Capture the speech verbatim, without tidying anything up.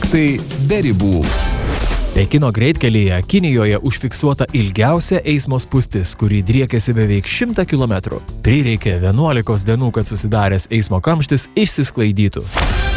Faktai be ribų. Pekino greitkelyje Kinijoje užfiksuota ilgiausia eismo spūstis, kuri driekiasi beveik šimtą kilometrų. Prireikė vienuolikos dienų, kad susidaręs eismo kamštis išsisklaidytų.